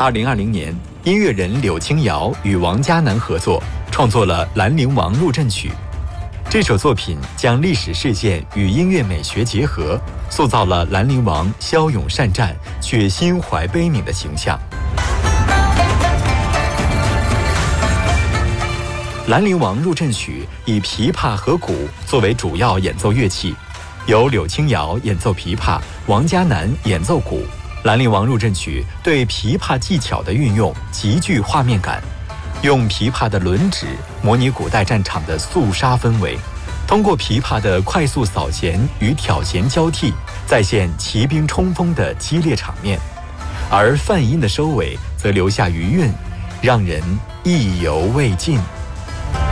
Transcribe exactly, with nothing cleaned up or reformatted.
二零二零年，音乐人柳青瑶与王嘉男合作，创作了《兰陵王入阵曲》。这首作品将历史事件与音乐美学结合，塑造了兰陵王骁勇善战却心怀悲悯的形象。《兰陵王入阵曲》以琵琶和鼓作为主要演奏乐器，由柳青瑶演奏琵琶，王嘉男演奏鼓。《兰陵王入阵曲》对琵琶技巧的运用极具画面感，用琵琶的轮指模拟古代战场的肃杀氛围，通过琵琶的快速扫弦与挑弦交替，再现骑兵冲锋的激烈场面，而泛音的收尾则留下余韵，让人意犹未尽。